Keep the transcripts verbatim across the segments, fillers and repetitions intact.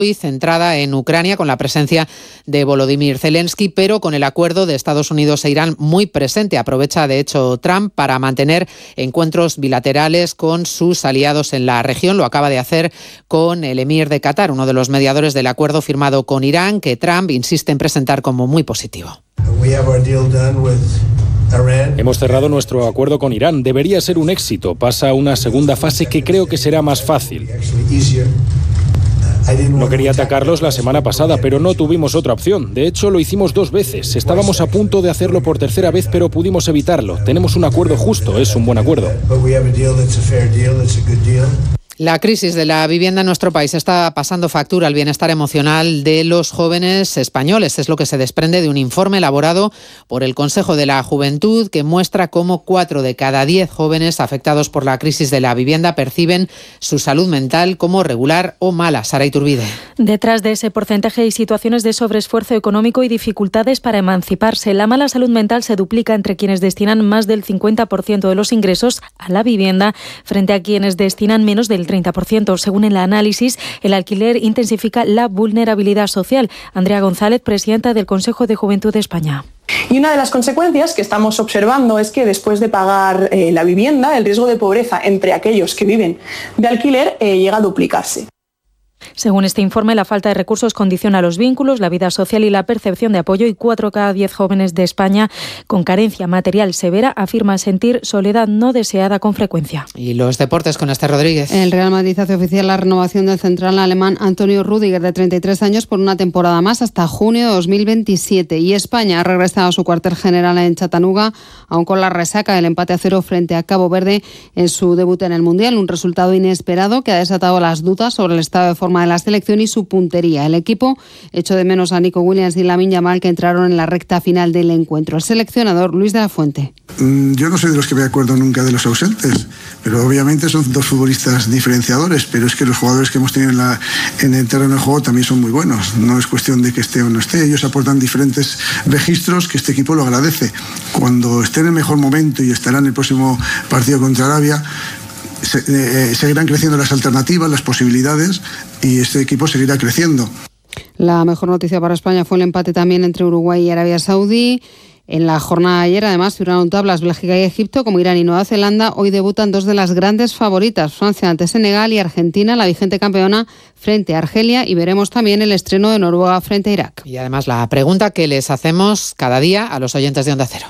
y centrada en Ucrania, con la presencia de Volodymyr Zelensky, pero con el acuerdo de Estados Unidos e Irán muy presente. Aprovecha, de hecho, Trump para mantener encuentros bilaterales con sus aliados en la región. Lo acaba de hacer con el emir de Qatar, uno de los mediadores del acuerdo firmado con Irán, que Trump insiste en presentar como muy positivo. Hemos cerrado nuestro acuerdo con Irán. Debería ser un éxito. Pasa a una segunda fase que creo que será más fácil. No quería atacarlos la semana pasada, pero no tuvimos otra opción. De hecho, lo hicimos dos veces. Estábamos a punto de hacerlo por tercera vez, pero pudimos evitarlo. Tenemos un acuerdo justo, es un buen acuerdo. La crisis de la vivienda en nuestro país está pasando factura al bienestar emocional de los jóvenes españoles. Es lo que se desprende de un informe elaborado por el Consejo de la Juventud, que muestra cómo cuatro de cada diez jóvenes afectados por la crisis de la vivienda perciben su salud mental como regular o mala. Sara Iturbide. Detrás de ese porcentaje hay situaciones de sobreesfuerzo económico y dificultades para emanciparse. La mala salud mental se duplica entre quienes destinan más del cincuenta por ciento de los ingresos a la vivienda frente a quienes destinan menos del treinta por ciento. Según el análisis, el alquiler intensifica la vulnerabilidad social. Andrea González, presidenta del Consejo de Juventud de España. Y una de las consecuencias que estamos observando es que después de pagar eh, la vivienda, el riesgo de pobreza entre aquellos que viven de alquiler eh, llega a duplicarse. Según este informe, la falta de recursos condiciona los vínculos, la vida social y la percepción de apoyo, y cuatro de cada diez jóvenes de España con carencia material severa afirman sentir soledad no deseada con frecuencia. Y los deportes con Esther Rodríguez. El Real Madrid hace oficial la renovación del central alemán Antonio Rüdiger, de treinta y tres años, por una temporada más hasta junio de dos mil veintisiete. Y España ha regresado a su cuartel general en Chattanooga, aun con la resaca del empate a cero frente a Cabo Verde en su debut en el Mundial. Un resultado inesperado que ha desatado las dudas sobre el estado de forma de la selección y su puntería. El equipo echó de menos a Nico Williams y Lamine Yamal, que entraron en la recta final del encuentro. El seleccionador Luis de la Fuente. Yo no soy de los que me acuerdo nunca de los ausentes, pero obviamente son dos futbolistas diferenciadores, pero es que los jugadores que hemos tenido en, la, en el terreno de juego también son muy buenos. No es cuestión de que esté o no esté, ellos aportan diferentes registros que este equipo lo agradece. Cuando esté en el mejor momento, y estará en el próximo partido contra Arabia, Se, eh, seguirán creciendo las alternativas, las posibilidades, y este equipo seguirá creciendo. La mejor noticia para España fue el empate también entre Uruguay y Arabia Saudí. En la jornada de ayer, además, figuraron tablas Bélgica y Egipto, como Irán y Nueva Zelanda. Hoy debutan dos de las grandes favoritas, Francia ante Senegal y Argentina, la vigente campeona, frente a Argelia, y veremos también el estreno de Noruega frente a Irak. Y además la pregunta que les hacemos cada día a los oyentes de Onda Cero.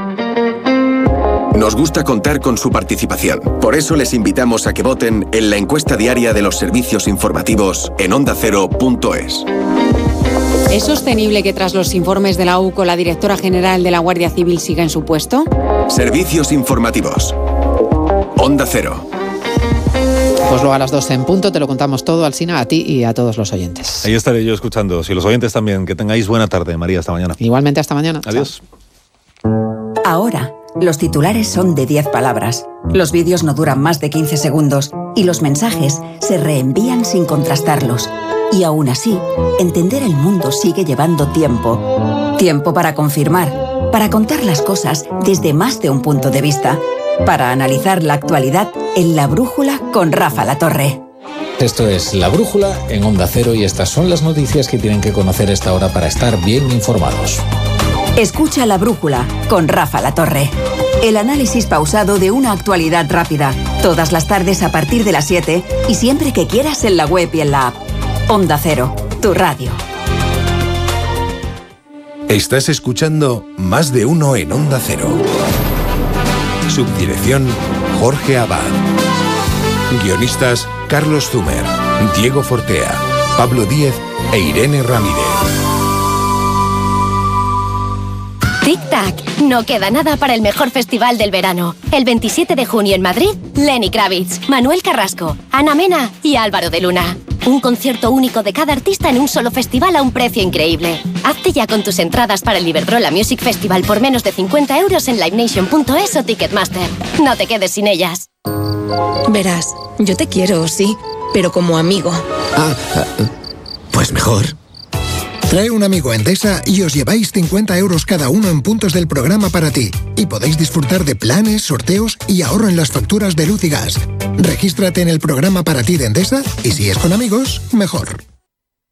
Nos gusta contar con su participación. Por eso les invitamos a que voten en la encuesta diaria de los servicios informativos en onda cero punto es. ¿Es sostenible que tras los informes de la U C O la directora general de la Guardia Civil siga en su puesto? Servicios informativos. Onda Cero. Pues luego a las dos en punto te lo contamos todo, Alsina, a ti y a todos los oyentes. Ahí estaré yo escuchando. Si los oyentes también. Que tengáis buena tarde, María. Hasta mañana. Igualmente, hasta mañana. Adiós. Ahora, los titulares son de diez palabras. Los vídeos no duran más de quince segundos y los mensajes se reenvían sin contrastarlos. Y aún así, entender el mundo sigue llevando tiempo. Tiempo para confirmar, para contar las cosas desde más de un punto de vista, para analizar la actualidad en La Brújula con Rafa Latorre. Esto es La Brújula en Onda Cero y estas son las noticias que tienen que conocer a esta hora para estar bien informados. Escucha La Brújula con Rafa Latorre. El análisis pausado de una actualidad rápida. Todas las tardes a partir de las siete y siempre que quieras en la web y en la app. Onda Cero, tu radio. Estás escuchando Más de Uno en Onda Cero. Subdirección Jorge Abad. Guionistas Carlos Zumer, Diego Fortea, Pablo Díez e Irene Ramírez. Tic-tac, no queda nada para el mejor festival del verano. El veintisiete de junio en Madrid, Lenny Kravitz, Manuel Carrasco, Ana Mena y Álvaro de Luna. Un concierto único de cada artista en un solo festival a un precio increíble. Hazte ya con tus entradas para el Iberdrola Music Festival por menos de cincuenta euros en live nation punto es o Ticketmaster. No te quedes sin ellas. Verás, yo te quiero, sí, pero como amigo. Ah, pues mejor. Trae un amigo a Endesa y os lleváis cincuenta euros cada uno en puntos del programa para ti. Y podéis disfrutar de planes, sorteos y ahorro en las facturas de luz y gas. Regístrate en el programa para ti de Endesa y si es con amigos, mejor.